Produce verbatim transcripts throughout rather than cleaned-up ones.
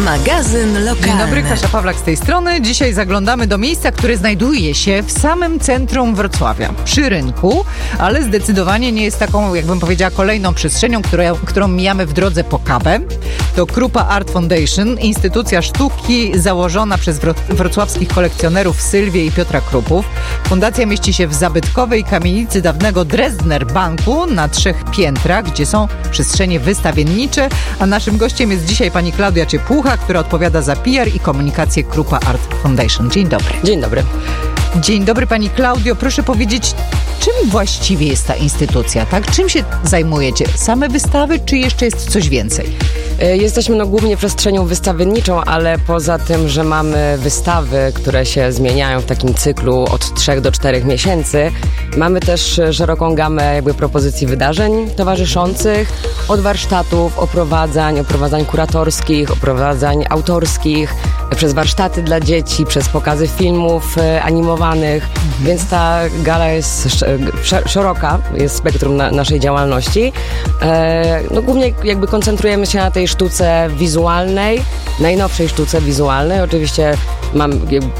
Magazyn lokalny. Dzień dobry, Kasia Pawlak z tej strony. Dzisiaj zaglądamy do miejsca, które znajduje się w samym centrum Wrocławia, przy rynku, ale zdecydowanie nie jest taką, jakbym powiedziała, kolejną przestrzenią, którą, którą mijamy w drodze po kawę. To Krupa Art Foundation, instytucja sztuki założona przez wrocławskich kolekcjonerów Sylwię i Piotra Krupów. Fundacja mieści się w zabytkowej kamienicy dawnego Dresdner Banku na trzech piętrach, gdzie są przestrzenie wystawiennicze, a naszym gościem jest dzisiaj pani Klaudia Ciepłucha, która odpowiada za P R i komunikację Krupa Art Foundation. Dzień dobry. Dzień dobry. Dzień dobry pani Klaudio. Proszę powiedzieć, czym właściwie jest ta instytucja, tak? Czym się zajmujecie? Same wystawy, czy jeszcze jest coś więcej? Jesteśmy no głównie przestrzenią wystawienniczą, ale poza tym, że mamy wystawy, które się zmieniają w takim cyklu od trzech do czterech miesięcy, mamy też szeroką gamę jakby propozycji wydarzeń towarzyszących, od warsztatów, oprowadzań, oprowadzań kuratorskich, oprowadzań autorskich, przez warsztaty dla dzieci, przez pokazy filmów animowanych, mhm. więc ta gala jest sz- szeroka, jest spektrum na, naszej działalności. E, no głównie jakby koncentrujemy się na tej sztuce wizualnej, najnowszej sztuce wizualnej. Oczywiście mam...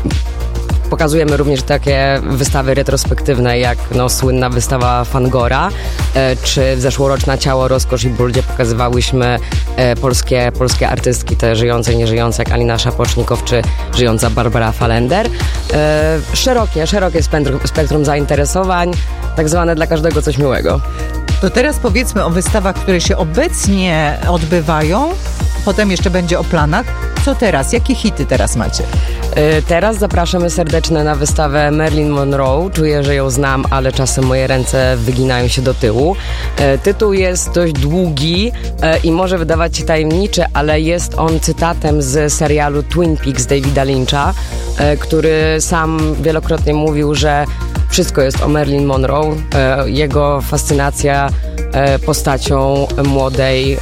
Pokazujemy również takie wystawy retrospektywne, jak no, słynna wystawa Fangora, e, czy zeszłoroczna Ciało, Rozkosz i Ból, gdzie pokazywałyśmy e, polskie, polskie artystki, te żyjące i nieżyjące, jak Alina Szapocznikow, czy żyjąca Barbara Falender. E, szerokie, szerokie spektrum, spektrum zainteresowań, tak zwane dla każdego coś miłego. To teraz powiedzmy o wystawach, które się obecnie odbywają, potem jeszcze będzie o planach. Co teraz? Jakie hity teraz macie? Teraz zapraszamy serdecznie na wystawę Marilyn Monroe. Czuję, że ją znam, ale czasem moje ręce wyginają się do tyłu. Tytuł jest dość długi i może wydawać się tajemniczy, ale jest on cytatem z serialu Twin Peaks Davida Lyncha, który sam wielokrotnie mówił, że wszystko jest o Marilyn Monroe. Jego fascynacja postacią młodej,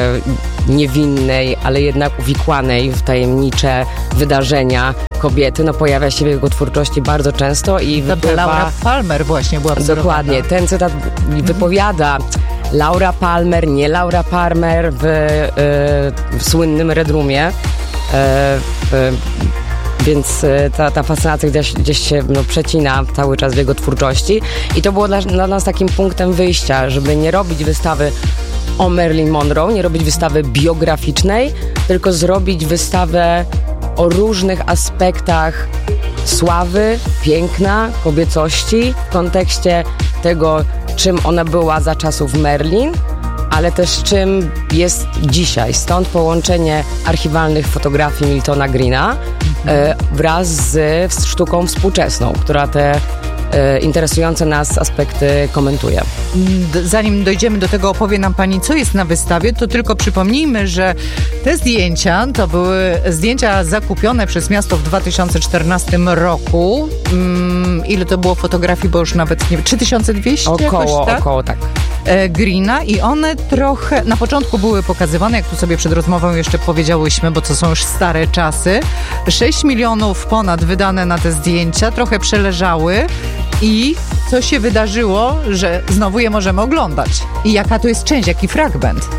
niewinnej, ale jednak uwikłanej w tajemnicze wydarzenia kobiety, no pojawia się w jego twórczości bardzo często i to wypływa... Laura Palmer właśnie była wzorowana. Dokładnie, ten cytat mhm. wypowiada Laura Palmer, nie Laura Palmer w, y, w słynnym Red Roomie. Y, y, Więc ta, ta fascynacja gdzieś, gdzieś się no, przecina cały czas w jego twórczości. I to było dla, dla nas takim punktem wyjścia, żeby nie robić wystawy o Marilyn Monroe, nie robić wystawy biograficznej, tylko zrobić wystawę o różnych aspektach sławy, piękna, kobiecości w kontekście tego, czym ona była za czasów Marilyn, ale też czym jest dzisiaj. Stąd połączenie archiwalnych fotografii Miltona Greena e, wraz z sztuką współczesną, która te e, interesujące nas aspekty komentuje. Zanim dojdziemy do tego, opowie nam pani, co jest na wystawie, to tylko przypomnijmy, że te zdjęcia to były zdjęcia zakupione przez miasto w dwa tysiące czternastym roku. Hmm, ile to było fotografii, bo już nawet nie wiem, trzy tysiące dwieście? Około, jakoś, tak? około, tak. Greena i one trochę na początku były pokazywane, jak tu sobie przed rozmową jeszcze powiedziałyśmy, bo to są już stare czasy. sześć milionów ponad wydane na te zdjęcia, trochę przeleżały i co się wydarzyło, że znowu je możemy oglądać. I jaka to jest część, jaki fragment?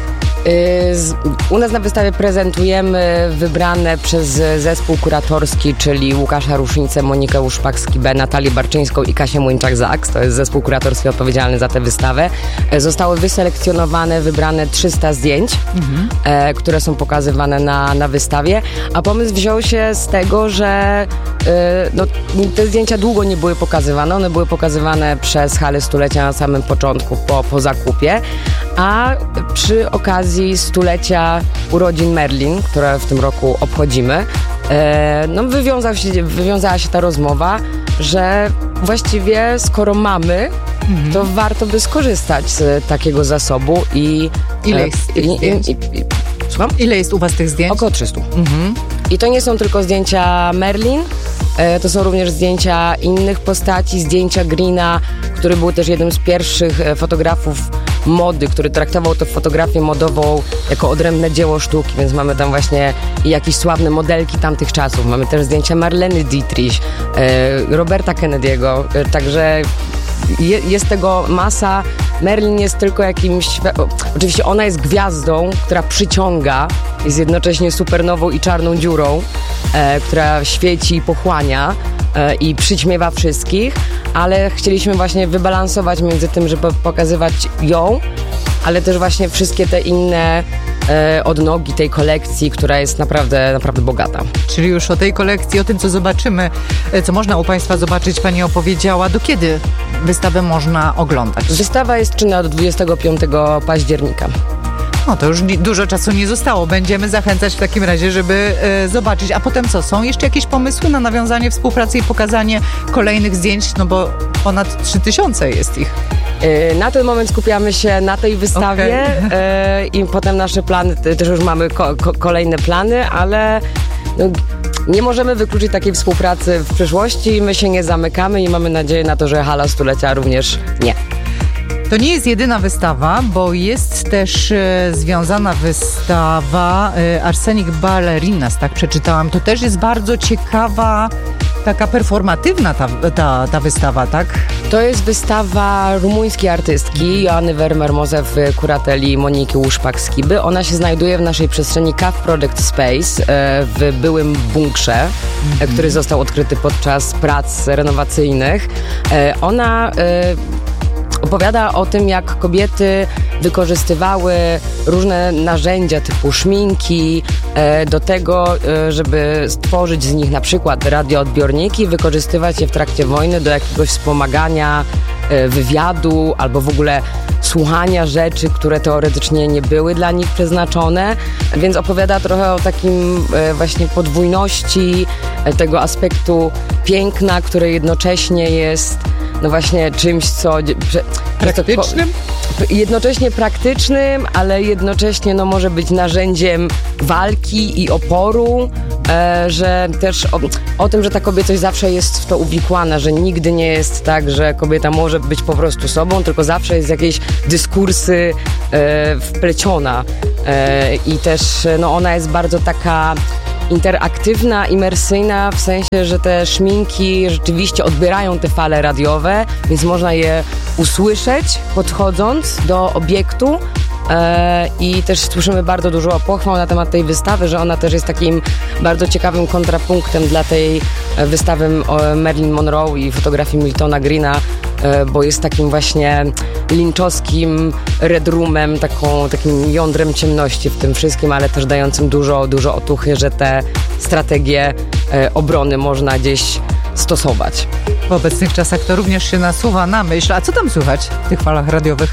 U nas na wystawie prezentujemy wybrane przez zespół kuratorski, czyli Łukasza Rusznicę, Monikę Uszpak-Skibę, Natalię Barczyńską i Kasię Młyńczak-Zaks. To jest zespół kuratorski odpowiedzialny za tę wystawę. Zostały wyselekcjonowane, wybrane trzysta zdjęć, mhm. e, które są pokazywane na, na wystawie. A pomysł wziął się z tego, że e, no, te zdjęcia długo nie były pokazywane. One były pokazywane przez Halę Stulecia na samym początku, po, po zakupie. A przy okazji stulecia urodzin Marilyn, które w tym roku obchodzimy, e, no wywiązał się, wywiązała się ta rozmowa, że właściwie skoro mamy, mhm. to warto by skorzystać z takiego zasobu i... Ile jest tych zdjęć? I, i, i, słucham? Ile jest u was tych zdjęć? Około trzysta. Mhm. I to nie są tylko zdjęcia Marilyn, e, to są również zdjęcia innych postaci, zdjęcia Greena, który był też jednym z pierwszych fotografów mody, który traktował tę fotografię modową jako odrębne dzieło sztuki, więc mamy tam właśnie jakieś sławne modelki tamtych czasów. Mamy też zdjęcia Marleny Dietrich, e, Roberta Kennedy'ego, e, także je, jest tego masa. Marilyn jest tylko jakimś... Oczywiście ona jest gwiazdą, która przyciąga jest jednocześnie supernową i czarną dziurą, e, która świeci i pochłania e, i przyćmiewa wszystkich, ale chcieliśmy właśnie wybalansować między tym, żeby pokazywać ją, ale też właśnie wszystkie te inne e, odnogi tej kolekcji, która jest naprawdę, naprawdę bogata. Czyli już o tej kolekcji, o tym, co zobaczymy, co można u Państwa zobaczyć, Pani opowiedziała. Do kiedy wystawę można oglądać? Wystawa jest czynna do dwudziestego piątego października. No to już dużo czasu nie zostało. Będziemy zachęcać w takim razie, żeby e, zobaczyć. A potem co? Są jeszcze jakieś pomysły na nawiązanie współpracy i pokazanie kolejnych zdjęć? No bo ponad trzy tysiące jest ich. Na ten moment skupiamy się na tej wystawie okay. i potem nasze plany, też już mamy ko- ko- kolejne plany, ale no, nie możemy wykluczyć takiej współpracy w przyszłości. My się nie zamykamy i mamy nadzieję na to, że Hala Stulecia również nie. To nie jest jedyna wystawa, bo jest też e, związana wystawa e, Arsenik Ballerinas, tak przeczytałam. To też jest bardzo ciekawa, taka performatywna ta, ta, ta wystawa, tak? To jest wystawa rumuńskiej artystki Joanny Vermermoze w kurateli Moniki Łuszpak-Skiby. Ona się znajduje w naszej przestrzeni Cave Project Space e, w byłym bunkrze, mm-hmm. e, który został odkryty podczas prac renowacyjnych. E, ona... E, Opowiada o tym, jak kobiety wykorzystywały różne narzędzia typu szminki e, do tego, e, żeby stworzyć z nich na przykład radioodbiorniki, wykorzystywać je w trakcie wojny do jakiegoś wspomagania e, wywiadu albo w ogóle słuchania rzeczy, które teoretycznie nie były dla nich przeznaczone. Więc opowiada trochę o takim e, właśnie podwójności e, tego aspektu piękna, które jednocześnie jest no właśnie czymś, co... Praktycznym? Jednocześnie praktycznym, ale jednocześnie no, może być narzędziem walki i oporu, e, że też o, o tym, że ta kobiecość zawsze jest w to uwikłana, że nigdy nie jest tak, że kobieta może być po prostu sobą, tylko zawsze jest jakieś dyskursy e, wpleciona e, i też no, ona jest bardzo taka interaktywna, imersyjna, w sensie, że te szminki rzeczywiście odbierają te fale radiowe, więc można je usłyszeć podchodząc do obiektu. E, I też słyszymy bardzo dużo pochwał na temat tej wystawy, że ona też jest takim bardzo ciekawym kontrapunktem dla tej wystawy o Marilyn Monroe i fotografii Miltona Greena, e, bo jest takim właśnie linczowskim red roomem, taką, takim jądrem ciemności w tym wszystkim, ale też dającym dużo, dużo otuchy, że te strategie e, obrony można gdzieś stosować. W obecnych czasach to również się nasuwa na myśl. A co tam słychać w tych falach radiowych?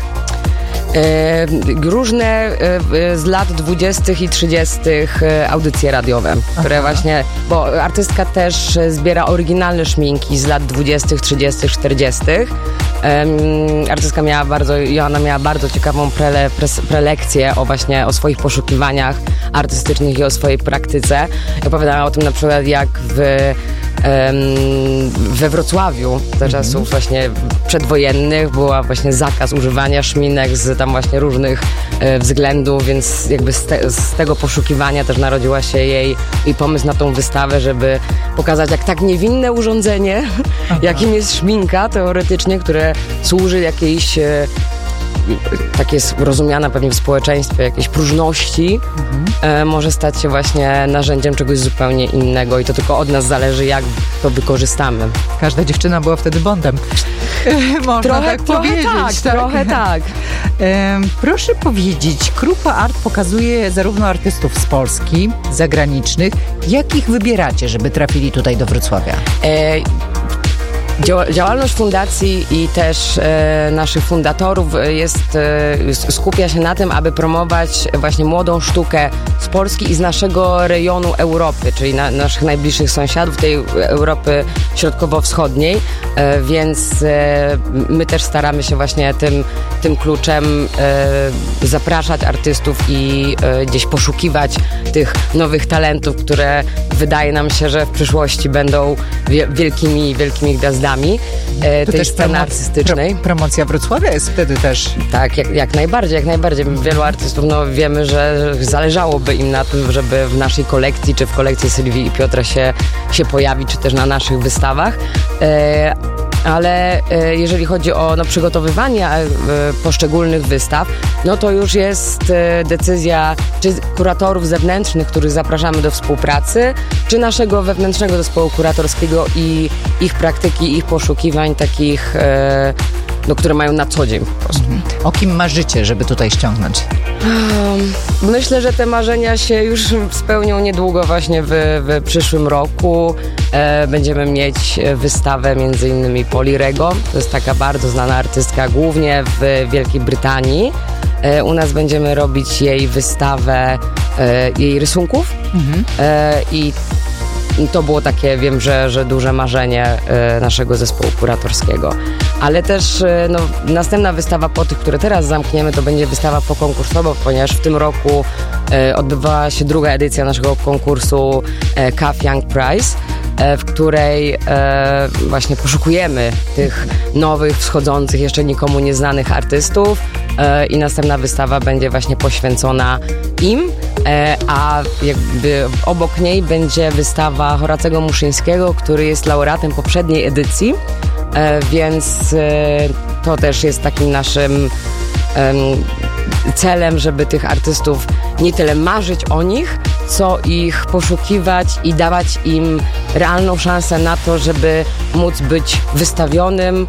E, różne e, z lat dwudziestych i trzydziestych e, audycje radiowe, które Aha. właśnie, bo artystka też zbiera oryginalne szminki z lat dwudziestych, trzydziestych, czterdziestych. E, artystka miała bardzo, Joanna miała bardzo ciekawą prele, pres, prelekcję o właśnie o swoich poszukiwaniach artystycznych i o swojej praktyce. Opowiadała o tym na przykład, jak w we Wrocławiu za czasów mm-hmm. właśnie przedwojennych była właśnie zakaz używania szminek z tam właśnie różnych e, względów, więc jakby z, te, z tego poszukiwania też narodziła się jej, jej pomysł na tą wystawę, żeby pokazać, jak tak niewinne urządzenie, Aha. jakim jest szminka teoretycznie, które służy jakiejś e, tak jest rozumiana pewnie w społeczeństwie, jakiejś próżności, mhm. e, może stać się właśnie narzędziem czegoś zupełnie innego i to tylko od nas zależy, jak to wykorzystamy. Każda dziewczyna była wtedy Bondem. Można trochę, tak trochę powiedzieć. Tak, tak, trochę tak. E, proszę powiedzieć, Krupa Art pokazuje zarówno artystów z Polski, zagranicznych. Jak ich wybieracie, żeby trafili tutaj do Wrocławia? E, Działalność fundacji i też e, naszych fundatorów jest, e, skupia się na tym, aby promować właśnie młodą sztukę z Polski i z naszego rejonu Europy, czyli na, naszych najbliższych sąsiadów, tej Europy środkowo-wschodniej, e, więc e, my też staramy się właśnie tym, tym kluczem e, zapraszać artystów i e, gdzieś poszukiwać tych nowych talentów, które wydaje nam się, że w przyszłości będą wie, wielkimi, wielkimi gwiazdami. E, tej sceny promoc- artystycznej. Pro, promocja Wrocławia jest wtedy też. Tak, jak, jak najbardziej, jak najbardziej. Wielu artystów, no wiemy, że zależałoby im na tym, żeby w naszej kolekcji, czy w kolekcji Sylwii i Piotra się, się pojawić, czy też na naszych wystawach. E, ale e, jeżeli chodzi o no, przygotowywanie e, poszczególnych wystaw, no to już jest e, decyzja czy kuratorów zewnętrznych, których zapraszamy do współpracy, czy naszego wewnętrznego zespołu kuratorskiego i ich praktyki, ich poszukiwań takich, e, no, które mają na co dzień po prostu. Mhm. O kim marzycie, żeby tutaj ściągnąć? Um, myślę, że te marzenia się już spełnią niedługo właśnie w, w przyszłym roku. E, będziemy mieć wystawę między innymi Polly Rego. To jest taka bardzo znana artystka, głównie w Wielkiej Brytanii. E, u nas będziemy robić jej wystawę e, jej rysunków. Mhm. E, I to było takie, wiem, że, że duże marzenie e, naszego zespołu kuratorskiego. Ale też e, no, następna wystawa po tych, które teraz zamkniemy, to będzie wystawa pokonkursowa, ponieważ w tym roku e, odbywała się druga edycja naszego konkursu e, C A F Young Prize, e, w której e, właśnie poszukujemy tych nowych, wschodzących, jeszcze nikomu nieznanych artystów e, i następna wystawa będzie właśnie poświęcona im, e, a jakby obok niej będzie wystawa Horacego Muszyńskiego, który jest laureatem poprzedniej edycji, e, więc e, to też jest takim naszym e, celem, żeby tych artystów nie tyle marzyć o nich, co ich poszukiwać i dawać im realną szansę na to, żeby móc być wystawionym,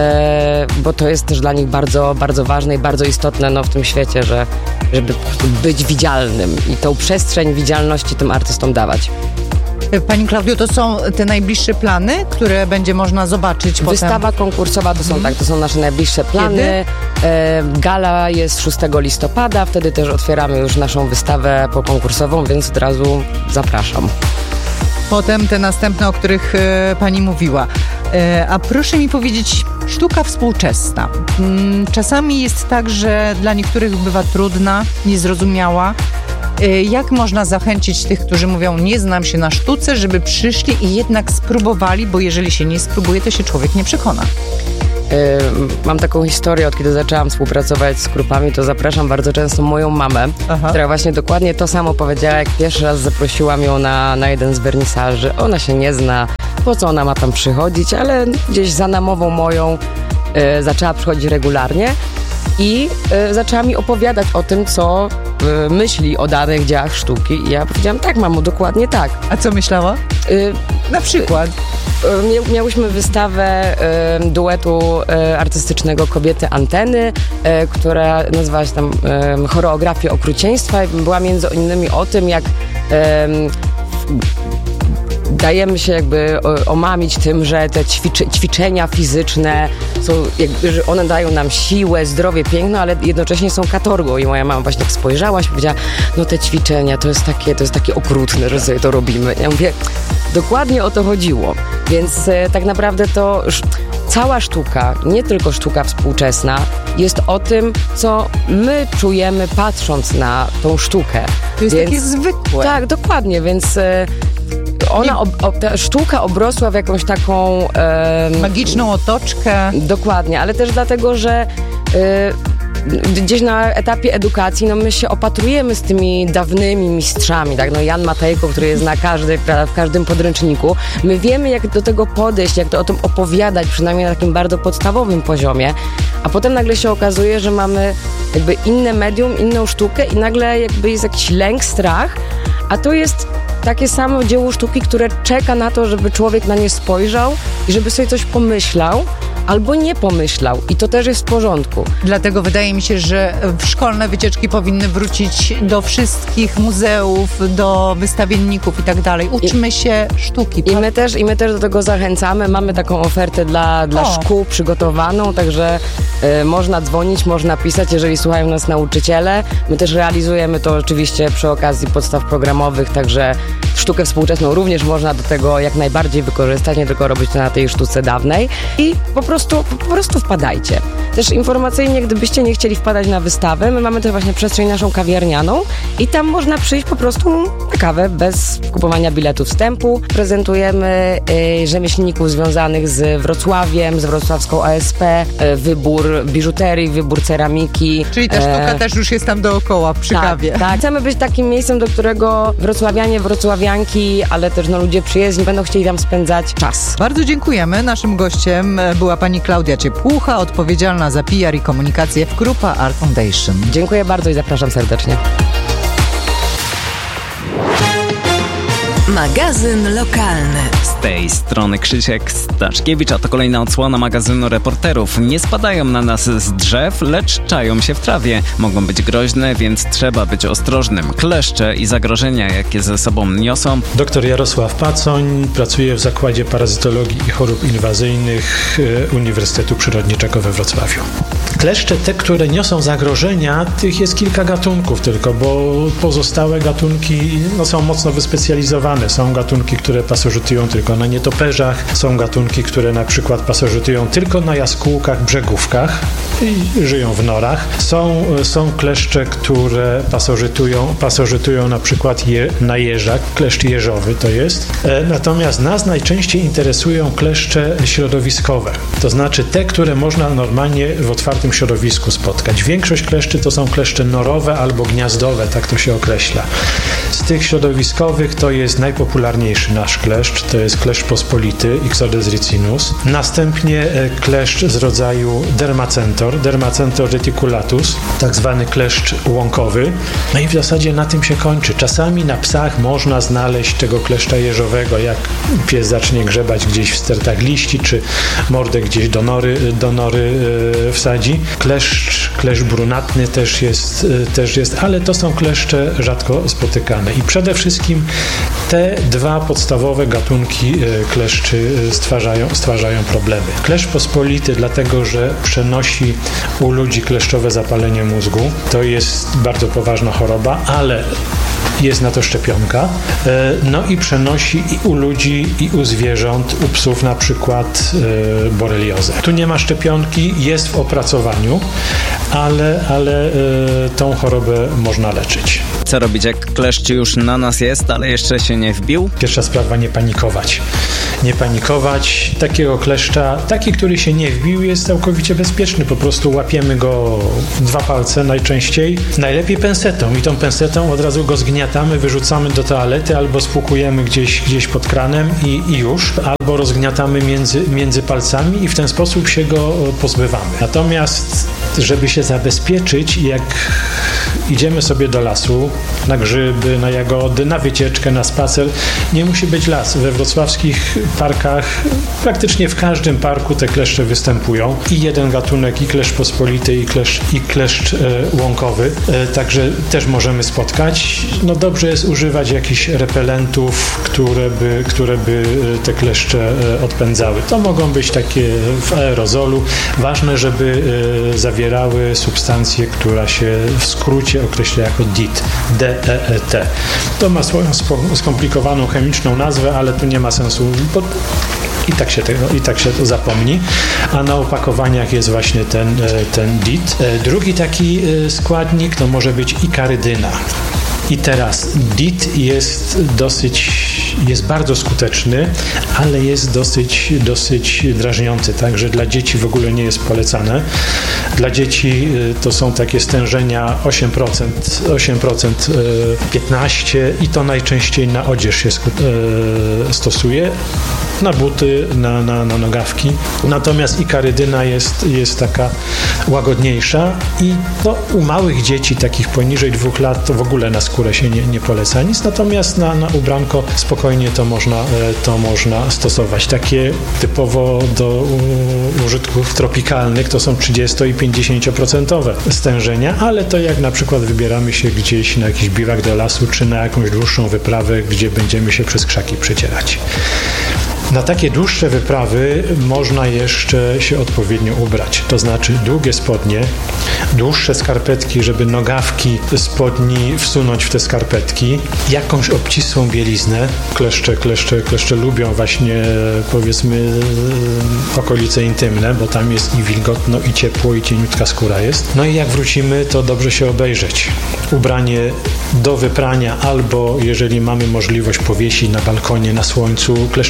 e, bo to jest też dla nich bardzo, bardzo ważne i bardzo istotne no, w tym świecie, że, żeby po prostu być widzialnym i tą przestrzeń widzialności tym artystom dawać. Pani Klaudio, to są te najbliższe plany, które będzie można zobaczyć Wystawa potem? konkursowa to są Mhm. tak, to są nasze najbliższe plany. E, gala jest szóstego listopada, wtedy też otwieramy już naszą wystawę pokonkursową, więc od razu zapraszam. Potem te następne, o których e, pani mówiła. E, a proszę mi powiedzieć, sztuka współczesna. Mm, czasami jest tak, że dla niektórych bywa trudna, niezrozumiała. Jak można zachęcić tych, którzy mówią, nie znam się na sztuce, żeby przyszli i jednak spróbowali, bo jeżeli się nie spróbuje, to się człowiek nie przekona. Yy, mam taką historię, od kiedy zaczęłam współpracować z grupami, to zapraszam bardzo często moją mamę, Aha. która właśnie dokładnie to samo powiedziała, jak pierwszy raz zaprosiłam ją na, na jeden z wernisaży. Ona się nie zna, po co ona ma tam przychodzić, ale gdzieś za namową moją yy, zaczęła przychodzić regularnie i yy, zaczęła mi opowiadać o tym, co yy, myśli o danych dziełach sztuki. I ja powiedziałam, tak mamo, dokładnie tak. A co myślała? Yy, na przykład? Mia- miałyśmy wystawę y, duetu y, artystycznego Kobiety Anteny, y, która nazywała się tam y, Choreografia okrucieństwa i była między innymi o tym, jak y, dajemy się jakby omamić tym, że te ćwiczy, ćwiczenia fizyczne są, jakby, że one dają nam siłę, zdrowie, piękno, ale jednocześnie są katorgą. I moja mama właśnie tak spojrzała i powiedziała, no te ćwiczenia to jest takie, to jest takie okrutne, że sobie to robimy. Ja mówię, dokładnie o to chodziło. Więc e, tak naprawdę to sz, cała sztuka, nie tylko sztuka współczesna, jest o tym, co my czujemy patrząc na tą sztukę. To jest więc, takie zwykłe. Tak, dokładnie, więc e, ona, ob, ob, ta sztuka obrosła w jakąś taką... E, magiczną otoczkę. Dokładnie, ale też dlatego, że e, gdzieś na etapie edukacji, no my się opatrujemy z tymi dawnymi mistrzami, tak, no Jan Matejko, który jest na każdy, w każdym podręczniku. My wiemy, jak do tego podejść, jak to o tym opowiadać, przynajmniej na takim bardzo podstawowym poziomie, a potem nagle się okazuje, że mamy jakby inne medium, inną sztukę i nagle jakby jest jakiś lęk, strach, a to jest takie samo dzieło sztuki, które czeka na to, żeby człowiek na nie spojrzał i żeby sobie coś pomyślał, albo nie pomyślał. I to też jest w porządku. Dlatego wydaje mi się, że szkolne wycieczki powinny wrócić do wszystkich muzeów, do wystawienników i tak dalej. Uczmy się sztuki. I my też, i my też do tego zachęcamy. Mamy taką ofertę dla, dla szkół przygotowaną, także y, można dzwonić, można pisać, jeżeli słuchają nas nauczyciele. My też realizujemy to oczywiście przy okazji podstaw programowych, także sztukę współczesną również można do tego jak najbardziej wykorzystać, nie tylko robić to na tej sztuce dawnej. I po prostu Po prostu, po prostu wpadajcie. Też informacyjnie, gdybyście nie chcieli wpadać na wystawę, my mamy też właśnie przestrzeń naszą kawiarnianą i tam można przyjść po prostu na kawę bez kupowania biletu wstępu. Prezentujemy y, rzemieślników związanych z Wrocławiem, z wrocławską A S P, y, wybór biżuterii, wybór ceramiki. Czyli ta sztuka e... też już jest tam dookoła, przy tak, kawie. Tak, chcemy być takim miejscem, do którego wrocławianie, wrocławianie wrocławianki, ale też no, ludzie przyjezdni będą chcieli tam spędzać czas. Bardzo dziękujemy. Naszym gościem była pani Klaudia Ciepłucha, odpowiedzialna za P R i komunikację w Grupa Art Foundation. Dziękuję bardzo i zapraszam serdecznie. Magazyn lokalny. Z tej strony Krzysiek Staszkiewicz, a to kolejna odsłona magazynu Reporterów. Nie spadają na nas z drzew, lecz czają się w trawie. Mogą być groźne, więc trzeba być ostrożnym. Kleszcze i zagrożenia, jakie ze sobą niosą. Doktor Jarosław Pacoń pracuje w Zakładzie Parazytologii i Chorób Inwazyjnych Uniwersytetu Przyrodniczego we Wrocławiu. Kleszcze, te, które niosą zagrożenia, tych jest kilka gatunków tylko, bo pozostałe gatunki no, są mocno wyspecjalizowane. Są gatunki, które pasożytują tylko na nietoperzach, są gatunki, które na przykład pasożytują tylko na jaskółkach, brzegówkach i żyją w norach. Są, są kleszcze, które pasożytują, pasożytują na przykład je, na jeżach, kleszcz jeżowy to jest. E, natomiast nas najczęściej interesują kleszcze środowiskowe, to znaczy te, które można normalnie w otwartym środowisku spotkać. Większość kleszczy to są kleszcze norowe albo gniazdowe, tak to się określa. Z tych środowiskowych to jest najpopularniejszy nasz kleszcz, to jest kleszcz pospolity, Ixodes ricinus. Następnie kleszcz z rodzaju Dermacentor, Dermacentor reticulatus, tak zwany kleszcz łąkowy. No i w zasadzie na tym się kończy. Czasami na psach można znaleźć tego kleszcza jeżowego, jak pies zacznie grzebać gdzieś w stertach liści, czy mordę gdzieś do nory, do nory yy, wsadzi. Kleszcz, kleszcz brunatny też jest, yy, też jest, ale to są kleszcze rzadko spotykane. I przede wszystkim te dwa podstawowe gatunki kleszczy stwarzają, stwarzają problemy. Kleszcz pospolity dlatego, że przenosi u ludzi kleszczowe zapalenie mózgu. To jest bardzo poważna choroba, ale jest na to szczepionka. No i przenosi i u ludzi, i u zwierząt, u psów na przykład boreliozę. Tu nie ma szczepionki, jest w opracowaniu, ale, ale tą chorobę można leczyć. Co robić, jak kleszcz już na nas jest, ale jeszcze się nie wbił? Pierwsza sprawa, nie panikować. Nie panikować. Takiego kleszcza, taki, który się nie wbił, jest całkowicie bezpieczny. Po prostu łapiemy go dwa palce najczęściej. Najlepiej pensetą i tą pensetą od razu go zgniatamy, wyrzucamy do toalety albo spłukujemy gdzieś, gdzieś pod kranem i, i już. Albo rozgniatamy między, między palcami i w ten sposób się go pozbywamy. Natomiast, żeby się zabezpieczyć, jak idziemy sobie do lasu, na grzyby, na jagody, na wycieczkę, na spacer, nie musi być las. We wrocławskich parkach, praktycznie w każdym parku te kleszcze występują. I jeden gatunek, i kleszcz pospolity, i kleszcz, i kleszcz e, łąkowy. E, także też możemy spotkać. No dobrze jest używać jakichś repelentów, które by, które by te kleszcze e, odpędzały. To mogą być takie w aerozolu. Ważne, żeby e, zawierały substancję, która się w skrócie określa jako D E E T. D E E T. To ma swoją skomplikowaną chemiczną nazwę, ale tu nie ma sensu, bo i tak się tego, i tak się to zapomni. A na opakowaniach jest właśnie ten, ten D E E T. Drugi taki składnik to może być ikarydyna. I teraz D E E T jest dosyć, jest bardzo skuteczny, ale jest dosyć, dosyć drażniący, także dla dzieci w ogóle nie jest polecane. Dla dzieci to są takie stężenia osiem procent, osiem procent, piętnaście procent i to najczęściej na odzież się stosuje, na buty, na, na, na nogawki. Natomiast ikarydyna jest, jest taka łagodniejsza i no, u małych dzieci, takich poniżej dwóch lat, to w ogóle na skórę się nie, nie poleca nic, natomiast na, na ubranko spokojnie to można, to można stosować. Takie typowo do użytków tropikalnych to są trzydzieści i pięćdziesiąt procent stężenia, ale to jak na przykład wybieramy się gdzieś na jakiś biwak do lasu, czy na jakąś dłuższą wyprawę, gdzie będziemy się przez krzaki przecierać. Na takie dłuższe wyprawy można jeszcze się odpowiednio ubrać, to znaczy długie spodnie, dłuższe skarpetki, żeby nogawki spodni wsunąć w te skarpetki, jakąś obcisłą bieliznę. Kleszcze, kleszcze, kleszcze lubią właśnie, powiedzmy, okolice intymne, bo tam jest i wilgotno, i ciepło, i cieniutka skóra jest. No i jak wrócimy, to dobrze się obejrzeć. Ubranie do wyprania albo, jeżeli mamy możliwość, powiesić na balkonie, na słońcu. Kleszcze nie lubią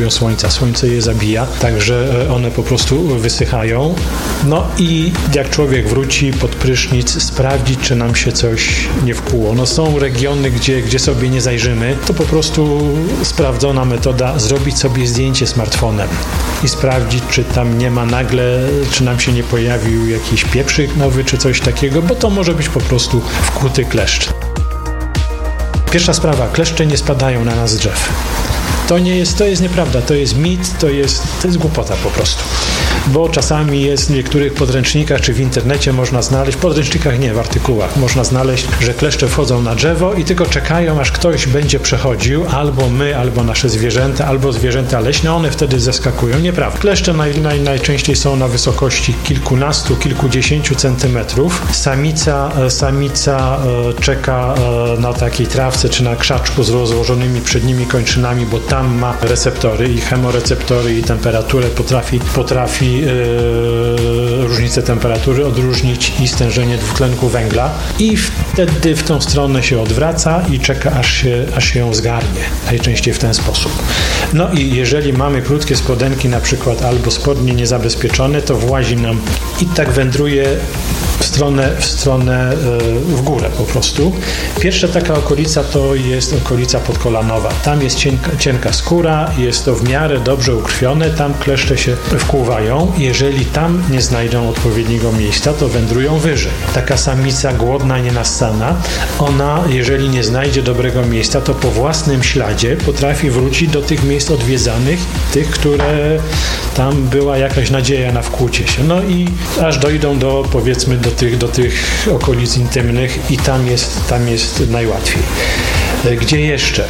potrzebują słońca. Słońce je zabija, także one po prostu wysychają. No i jak człowiek wróci pod prysznic, sprawdzić, czy nam się coś nie wkuło. No są regiony, gdzie, gdzie sobie nie zajrzymy, to po prostu sprawdzona metoda zrobić sobie zdjęcie smartfonem i sprawdzić, czy tam nie ma nagle, czy nam się nie pojawił jakiś pieprzyk nowy, czy coś takiego, bo to może być po prostu wkuty kleszcz. Pierwsza sprawa, kleszcze nie spadają na nas z drzew. To nie jest, to jest nieprawda, to jest mit, to jest, to jest głupota po prostu. Bo czasami jest w niektórych podręcznikach, czy w internecie można znaleźć, w podręcznikach nie, w artykułach, można znaleźć, że kleszcze wchodzą na drzewo i tylko czekają, aż ktoś będzie przechodził, albo my, albo nasze zwierzęta, albo zwierzęta leśne, one wtedy zeskakują. Nieprawda. Kleszcze naj, naj, najczęściej są na wysokości kilkunastu, kilkudziesięciu centymetrów. Samica, samica czeka na takiej trawce, czy na krzaczku z rozłożonymi przed nimi kończynami, bo tam ma receptory i chemoreceptory i temperaturę potrafi, potrafi yy, różnicę temperatury odróżnić i stężenie dwutlenku węgla i wtedy w tą stronę się odwraca i czeka, aż się, aż się ją zgarnie. Najczęściej w ten sposób. No i jeżeli mamy krótkie spodenki na przykład albo spodnie niezabezpieczone, to włazi nam i tak wędruje w stronę, w stronę yy, w górę po prostu. Pierwsza taka okolica to jest okolica podkolanowa. Tam jest cienka, cienka skóra, jest to w miarę dobrze ukrwione, tam kleszcze się wkłuwają. Jeżeli tam nie znajdą odpowiedniego miejsca, to wędrują wyżej. Taka samica głodna, nienassana, ona, jeżeli nie znajdzie dobrego miejsca, to po własnym śladzie potrafi wrócić do tych miejsc odwiedzanych, tych, które tam była jakaś nadzieja na wkłucie się. No i aż dojdą do, powiedzmy, do tych, do tych okolic intymnych i tam jest, tam jest najłatwiej. Gdzie jeszcze?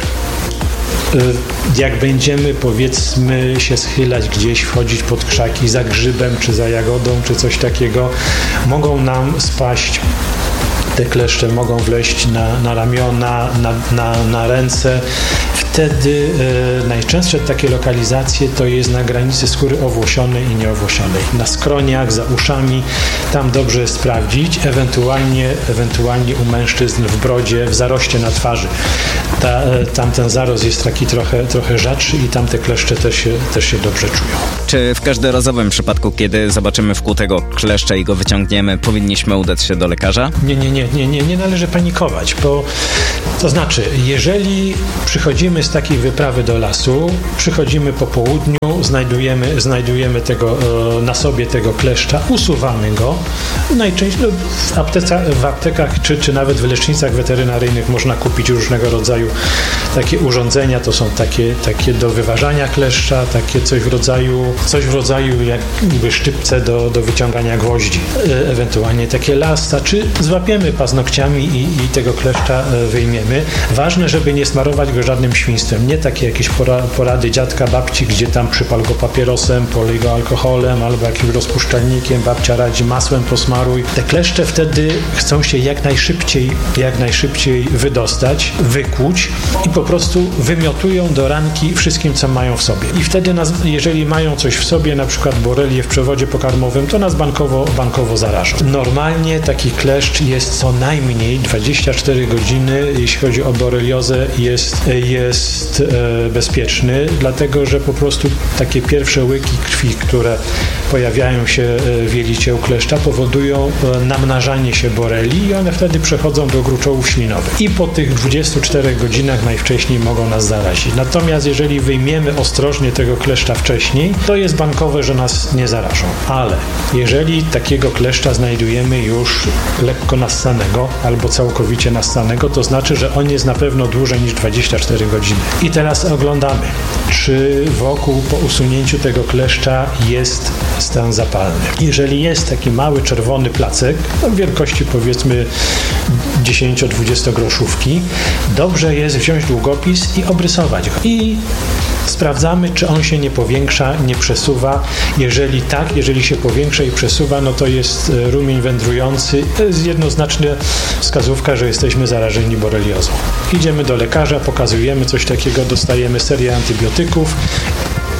Jak będziemy, powiedzmy, się schylać gdzieś, wchodzić pod krzaki za grzybem, czy za jagodą, czy coś takiego, mogą nam spaść te kleszcze, mogą wleźć na, na ramiona, na, na, na ręce. Wtedy e, najczęstsze takie lokalizacje to jest na granicy skóry owłosionej i nieowłosionej. Na skroniach, za uszami, tam dobrze jest sprawdzić, ewentualnie, ewentualnie u mężczyzn w brodzie, w zaroście na twarzy. Ta, e, tam ten zarost jest taki trochę, trochę rzadszy i tam te kleszcze też się, też się dobrze czują. Czy w każdorazowym przypadku, kiedy zobaczymy wkutego kleszcza i go wyciągniemy, powinniśmy udać się do lekarza? Nie, nie, nie, nie, nie, nie należy panikować, bo to znaczy, jeżeli przychodzimy z takiej wyprawy do lasu, przychodzimy po południu, znajdujemy, znajdujemy tego, na sobie tego kleszcza, usuwamy go. Najczęściej w, aptece, w aptekach czy, czy nawet w lecznicach weterynaryjnych można kupić różnego rodzaju takie urządzenia, to są takie, takie do wyważania kleszcza, takie coś w rodzaju, coś w rodzaju jakby szczypce do, do wyciągania gwoździ, e, ewentualnie takie lasta, czy złapiemy paznokciami i, i tego kleszcza wyjmiemy. Ważne, żeby nie smarować go żadnym świństwem, nie takie jakieś pora, porady dziadka, babci, gdzie tam przypal go papierosem, polej go alkoholem albo jakimś rozpuszczalnikiem, babcia radzi masłem posmaruj. Te kleszcze wtedy chcą się jak najszybciej, jak najszybciej wydostać, wykłuć i po prostu wymiotują do ranki wszystkim, co mają w sobie. I wtedy nas, jeżeli mają coś w sobie, na przykład borelię w przewodzie pokarmowym, to nas bankowo, bankowo zarażą. Normalnie taki kleszcz jest co najmniej dwadzieścia cztery godziny, jeśli chodzi o boreliozę, jest, jest e, bezpieczny, dlatego że po prostu takie pierwsze łyki krwi, które pojawiają się w jeliciu kleszcza, powodują namnażanie się borelii i one wtedy przechodzą do gruczołów ślinowych. I po tych dwudziestu czterech godzinach najwcześniej mogą nas zarazić. Natomiast jeżeli wyjmiemy ostrożnie tego kleszcza wcześniej, to jest bankowe, że nas nie zarażą. Ale jeżeli takiego kleszcza znajdujemy już lekko nassanego albo całkowicie nassanego, to znaczy, że on jest na pewno dłużej niż dwadzieścia cztery godziny. I teraz oglądamy, czy wokół po usunięciu tego kleszcza jest stan zapalny. Jeżeli jest taki mały czerwony placek, no wielkości powiedzmy dziesięcio-dwudziesto groszówki, dobrze jest wziąć długopis i obrysować go. I sprawdzamy, czy on się nie powiększa, nie przesuwa. Jeżeli tak, jeżeli się powiększa i przesuwa, no to jest rumień wędrujący. To jest jednoznaczna wskazówka, że jesteśmy zarażeni boreliozą. Idziemy do lekarza, pokazujemy coś takiego, dostajemy serię antybiotyków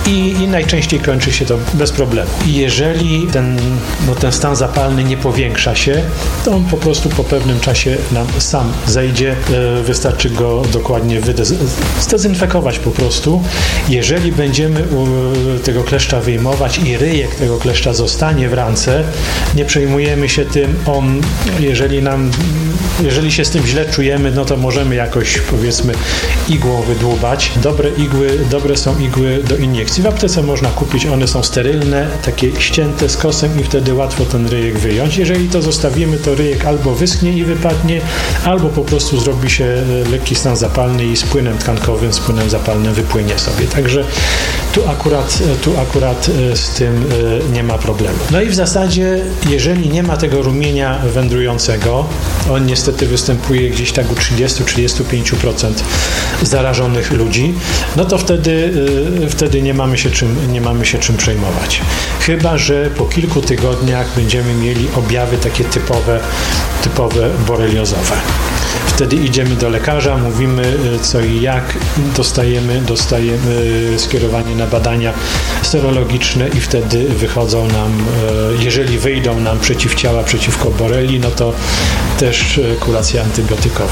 i, i najczęściej kończy się to bez problemu. I jeżeli ten, no, ten stan zapalny nie powiększa się, to on po prostu po pewnym czasie nam sam zejdzie. Wystarczy go dokładnie wydez- zdezynfekować po prostu. Jeżeli będziemy tego kleszcza wyjmować i ryjek tego kleszcza zostanie w rance, nie przejmujemy się tym. On, jeżeli nam, jeżeli się z tym źle czujemy, no to możemy jakoś, powiedzmy, igłą wydłubać. Dobre igły, dobre są igły do iniekcji. W aptece można kupić, one są sterylne, takie ścięte z kosem i wtedy łatwo ten ryjek wyjąć. Jeżeli to zostawimy, to ryjek albo wyschnie i wypadnie, albo po prostu zrobi się lekki stan zapalny i z płynem tkankowym, z płynem zapalnym wypłynie sobie. Także tu akurat, tu akurat z tym nie ma problemu. No i w zasadzie, jeżeli nie ma tego rumienia wędrującego, on niestety występuje gdzieś tak u trzydzieści do trzydziestu pięciu procent zarażonych ludzi, no to wtedy, wtedy nie mamy się czym, nie mamy się czym przejmować. Chyba że po kilku tygodniach będziemy mieli objawy takie typowe, typowe boreliozowe. Wtedy idziemy do lekarza, mówimy co i jak, dostajemy, dostajemy skierowanie na badania serologiczne i wtedy wychodzą nam, jeżeli wyjdą nam przeciwciała przeciwko borelii, no to też kuracja antybiotykowa.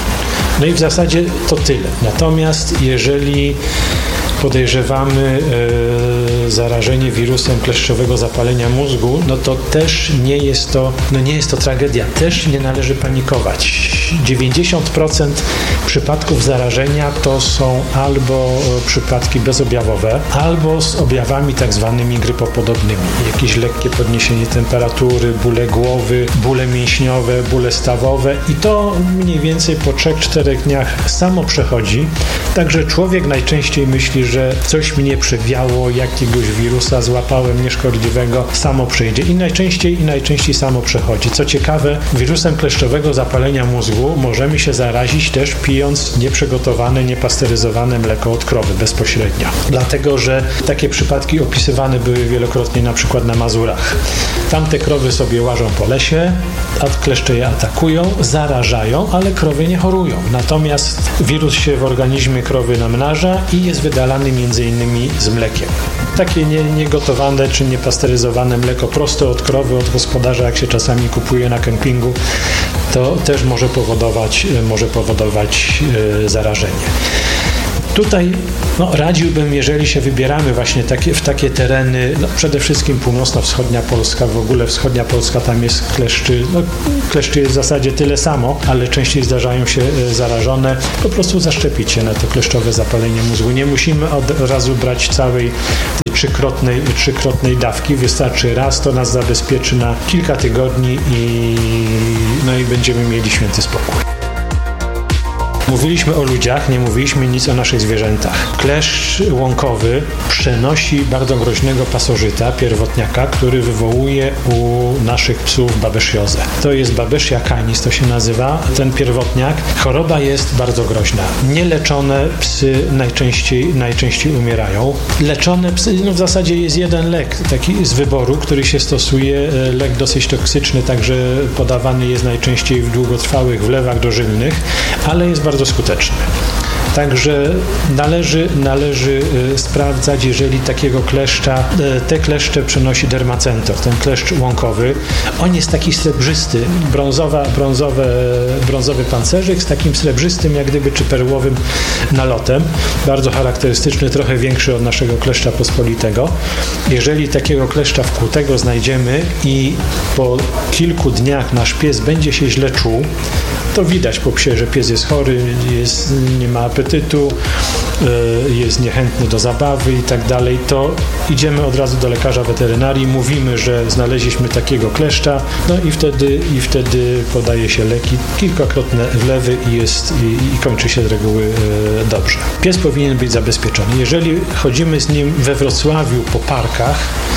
No i w zasadzie to tyle. Natomiast jeżeli podejrzewamy e, zarażenie wirusem kleszczowego zapalenia mózgu, no to też nie jest to, no nie jest to tragedia. Też nie należy panikować. dziewięćdziesiąt procent przypadków zarażenia to są albo przypadki bezobjawowe, albo z objawami tak zwanymi grypopodobnymi. Jakieś lekkie podniesienie temperatury, bóle głowy, bóle mięśniowe, bóle stawowe i to mniej więcej po trzech czterech dniach samo przechodzi. Także człowiek najczęściej myśli, że coś mnie przewiało, jakiegoś wirusa złapałem nieszkodliwego, samo przejdzie i najczęściej i najczęściej samo przechodzi. Co ciekawe, wirusem kleszczowego zapalenia mózgu możemy się zarazić też pijąc nieprzygotowane, niepasteryzowane mleko od krowy bezpośrednio. Dlatego, że takie przypadki opisywane były wielokrotnie na przykład na Mazurach. Tamte krowy sobie łażą po lesie, a kleszcze je atakują, zarażają, ale krowy nie chorują. Natomiast wirus się w organizmie krowy namnaża i jest wydalany między innymi z mlekiem. Takie nie, niegotowane czy niepasteryzowane mleko prosto od krowy, od gospodarza, jak się czasami kupuje na kempingu, to też może powodować, może powodować yy, zarażenie. Tutaj no, radziłbym, jeżeli się wybieramy właśnie takie, w takie tereny, no, przede wszystkim północno-wschodnia Polska, w ogóle wschodnia Polska, tam jest kleszczy, no, kleszczy jest w zasadzie tyle samo, ale częściej zdarzają się zarażone, po prostu zaszczepić się na to kleszczowe zapalenie mózgu. Nie musimy od razu brać całej tej trzykrotnej, trzykrotnej dawki, wystarczy raz, to nas zabezpieczy na kilka tygodni i, no, i będziemy mieli święty spokój. Mówiliśmy o ludziach, nie mówiliśmy nic o naszych zwierzętach. Kleszcz łąkowy przenosi bardzo groźnego pasożyta, pierwotniaka, który wywołuje u naszych psów babesiozę. To jest Babesia canis, to się nazywa, ten pierwotniak. Choroba jest bardzo groźna. Nieleczone psy najczęściej, najczęściej umierają. Leczone psy, no w zasadzie jest jeden lek, taki z wyboru, który się stosuje, lek dosyć toksyczny, także podawany jest najczęściej w długotrwałych wlewach dożylnych, ale jest bardzo skuteczny. Także należy, należy sprawdzać, jeżeli takiego kleszcza, te kleszcze przenosi dermacentor, ten kleszcz łąkowy. On jest taki srebrzysty, brązowa, brązowe, brązowy pancerzyk z takim srebrzystym, jak gdyby, czy perłowym nalotem. Bardzo charakterystyczny, trochę większy od naszego kleszcza pospolitego. Jeżeli takiego kleszcza wkłutego znajdziemy i po kilku dniach nasz pies będzie się źle czuł, to widać po psie, że pies jest chory, jest, nie ma apetytu, jest niechętny do zabawy i tak dalej, to idziemy od razu do lekarza weterynarii, mówimy, że znaleźliśmy takiego kleszcza, no i wtedy, i wtedy podaje się leki, kilkakrotne wlewy i, jest, i, i kończy się z reguły dobrze. Pies powinien być zabezpieczony. Jeżeli chodzimy z nim we Wrocławiu po parkach,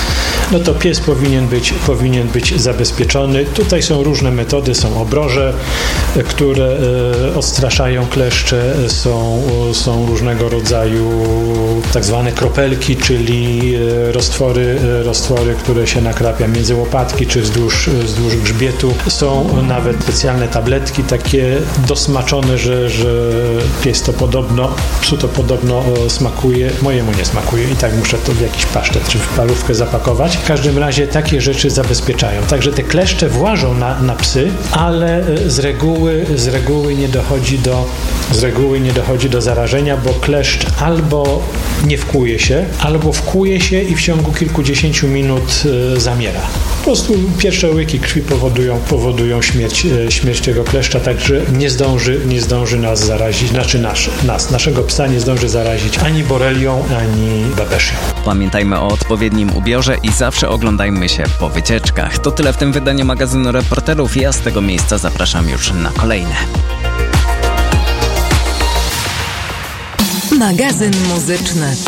no to pies powinien być, powinien być zabezpieczony. Tutaj są różne metody, są obroże, które odstraszają kleszcze, są, są różnego rodzaju tak zwane kropelki, czyli roztwory, roztwory, które się nakrapia między łopatki czy wzdłuż, wzdłuż grzbietu. Są nawet specjalne tabletki takie dosmaczone, że, że pies to podobno, psu to podobno smakuje, mojemu nie smakuje i tak muszę to w jakiś pasztet czy w parówkę zapakować. W każdym razie takie rzeczy zabezpieczają. Także te kleszcze włażą na, na psy, ale z reguły, z reguły nie dochodzi do, z reguły nie dochodzi do zarażenia, bo kleszcz albo nie wkłuje się, albo wkłuje się i w ciągu kilkudziesięciu minut y, zamiera. Po prostu pierwsze łyki krwi powodują, powodują śmierć, y, śmierć tego kleszcza, także nie zdąży, nie zdąży nas zarazić, znaczy nasz, nas, naszego psa nie zdąży zarazić ani borelią, ani babeszią. Pamiętajmy o odpowiednim ubiorze i zawsze oglądajmy się po wycieczkach. To tyle w tym wydaniu magazynu Reporterów. Ja z tego miejsca zapraszam już na kolejne. Magazyn muzyczny.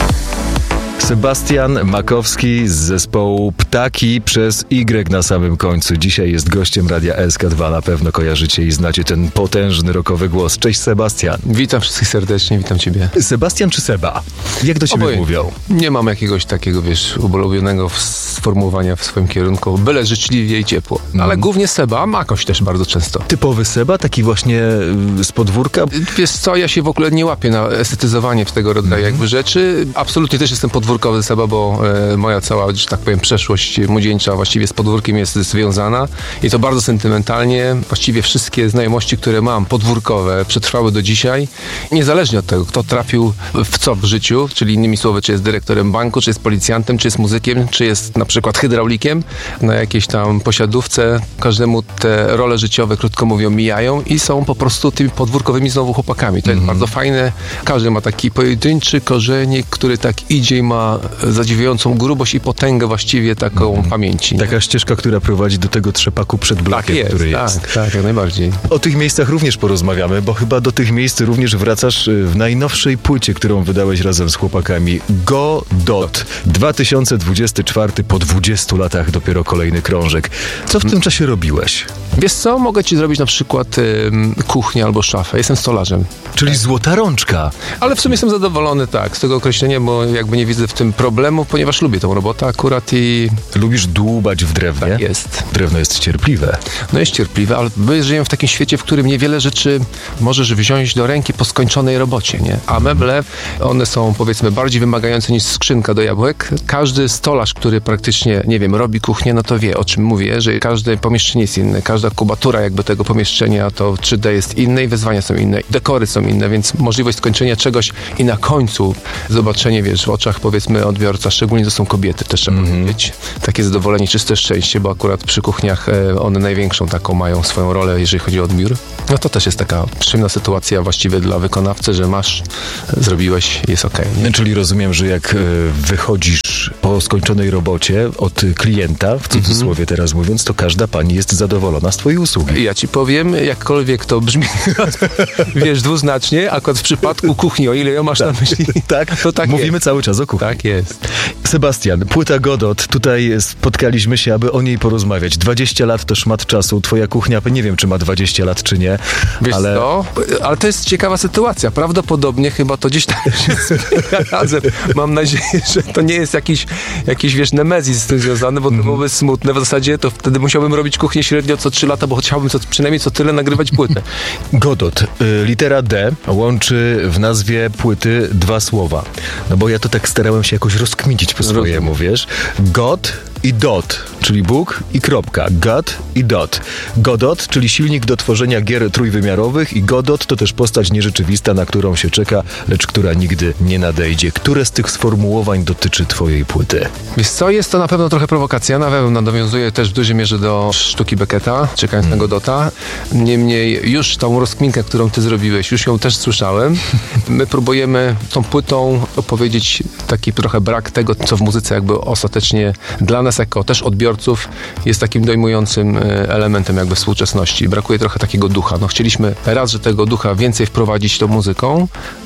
Sebastian Makowski z zespołu Ptaki przez Y na samym końcu. Dzisiaj jest gościem Radia S K dwa. Na pewno kojarzycie i znacie ten potężny rockowy głos. Cześć Sebastian. Witam wszystkich serdecznie, witam ciebie. Sebastian czy Seba? Jak do ciebie Oboje. Mówią? Nie mam jakiegoś takiego, wiesz, ulubionego sformułowania w swoim kierunku. Byle życzliwie i ciepło. Mm. Ale głównie Seba, Makoś też bardzo często. Typowy Seba? Taki właśnie z podwórka? Wiesz co, ja się w ogóle nie łapię na estetyzowanie w tego rodzaju mm. jakby rzeczy. Absolutnie też jestem podwórkowy Seba, bo e, moja cała, że tak powiem, przeszłość młodzieńcza właściwie z podwórkiem jest związana i to bardzo sentymentalnie. Właściwie wszystkie znajomości, które mam podwórkowe, przetrwały do dzisiaj. Niezależnie od tego, kto trafił w co w życiu, czyli innymi słowy, czy jest dyrektorem banku, czy jest policjantem, czy jest muzykiem, czy jest na przykład hydraulikiem na jakiejś tam posiadówce. Każdemu te role życiowe, krótko mówiąc, mijają i są po prostu tymi podwórkowymi znowu chłopakami. To jest mm. bardzo fajne. Każdy ma taki pojedynczy korzenik, który tak idzie i ma zadziwiającą grubość i potęgę właściwie taką mm. pamięci. Taka ścieżka, która prowadzi do tego trzepaku przed blokiem, tak jest, który tak, jest. Tak, tak, jak najbardziej. O tych miejscach również porozmawiamy, bo chyba do tych miejsc również wracasz w najnowszej płycie, którą wydałeś razem z chłopakami. Godot. dwa tysiące dwudziesty czwarty, po dwudziestu latach dopiero kolejny krążek. Co w tym czasie robiłeś? Wiesz co, mogę ci zrobić na przykład y, kuchnię albo szafę. Jestem stolarzem. Czyli złota rączka. Ale w sumie jestem zadowolony, tak, z tego określenia, bo jakby nie widzę w tym problemu, ponieważ lubię tą robotę akurat i... Lubisz dłubać w drewnie? Tak jest. Drewno jest cierpliwe. No jest cierpliwe, ale my żyjemy w takim świecie, w którym niewiele rzeczy możesz wziąć do ręki po skończonej robocie, nie? A meble, one są powiedzmy bardziej wymagające niż skrzynka do jabłek. Każdy stolarz, który praktycznie, nie wiem, robi kuchnię, no to wie, o czym mówię, że każde pomieszczenie jest inne, każda kubatura jakby tego pomieszczenia to trzy D jest inne i wyzwania są inne, dekory są inne, więc możliwość skończenia czegoś i na końcu zobaczenie, wiesz, w oczach powiedzmy odbiorca, szczególnie to są kobiety, też trzeba mm-hmm. powiedzieć. Takie zadowolenie, czyste szczęście, bo akurat przy kuchniach e, one największą taką mają swoją rolę, jeżeli chodzi o odbiór. No to też jest taka przyjemna sytuacja właściwie dla wykonawcy, że masz, zrobiłeś, jest okej. Okay, czyli rozumiem, że jak wychodzisz po skończonej robocie od klienta, w cudzysłowie mm-hmm. teraz mówiąc, to każda pani jest zadowolona z twojej usługi. Ja ci powiem, jakkolwiek to brzmi, wiesz, dwuznacznie, akurat w przypadku kuchni, o ile ją masz na myśli, tak, to tak mówimy jest. cały czas o kuchni. Tak jest. Sebastian, płyta Godot, tutaj spotkaliśmy się, aby o niej porozmawiać. dwadzieścia lat to szmat czasu, twoja kuchnia, nie wiem, czy ma dwadzieścia lat, czy nie. Wiesz ale... co? Ale to jest ciekawa sytuacja. Prawdopodobnie chyba to gdzieś tam się razem. Mam nadzieję, że to nie jest jakiś, jakiś wiesz, nemezis z tym związany, bo to mm. byłoby smutne. W zasadzie to wtedy musiałbym robić kuchnię średnio co trzy lata, bo chciałbym co, przynajmniej co tyle nagrywać płytę. Godot, y, litera D łączy w nazwie płyty dwa słowa. No bo ja to tak starałem się jakoś rozkminić po swojemu, wiesz. God i dot, czyli Bóg i kropka. God i dot. Godot, czyli silnik do tworzenia gier trójwymiarowych i Godot to też postać nierzeczywista, na którą się czeka, lecz która nigdy nie nadejdzie. Które z tych sformułowań dotyczy twojej płyty? Wiesz co, jest to na pewno trochę prowokacja, na pewno nawiązuje też w dużej mierze do sztuki Becketa, czekając hmm. na Godota. Niemniej już tą rozkminkę, którą ty zrobiłeś, już ją też słyszałem. My próbujemy tą płytą opowiedzieć taki trochę brak tego, co w muzyce jakby ostatecznie dla nas jako też odbiorców jest takim dojmującym elementem jakby współczesności. Brakuje trochę takiego ducha. No chcieliśmy raz, że tego ducha więcej wprowadzić tą muzyką,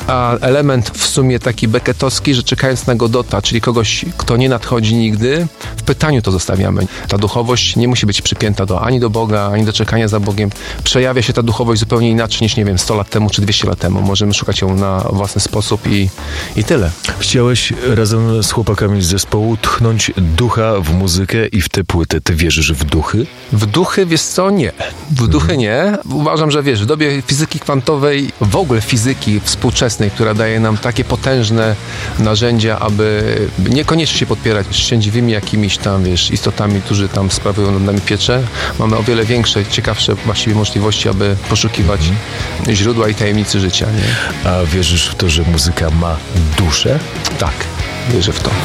a element w sumie taki becketowski, że czekając na Godota, czyli kogoś, kto nie nadchodzi nigdy, w pytaniu to zostawiamy. Ta duchowość nie musi być przypięta do, ani do Boga, ani do czekania za Bogiem. Przejawia się ta duchowość zupełnie inaczej niż, nie wiem, sto lat temu czy dwieście lat temu. Możemy szukać ją na własny sposób i, i tyle. Chciałeś razem z chłopakami z zespołu tchnąć ducha w muzykę i w tę płytę. Ty wierzysz w duchy? W duchy, wiesz co, nie. W duchy nie. Uważam, że wiesz, w dobie fizyki kwantowej, w ogóle fizyki współczesnej, która daje nam takie potężne narzędzia, aby niekoniecznie się podpierać szczęśliwymi jakimiś tam, wiesz, istotami, którzy tam sprawują nad nami pieczę. Mamy o wiele większe, ciekawsze właściwie możliwości, aby poszukiwać mm. źródła i tajemnicy życia, nie? A wierzysz w to, że muzyka ma duszę? Tak, wierzę w to.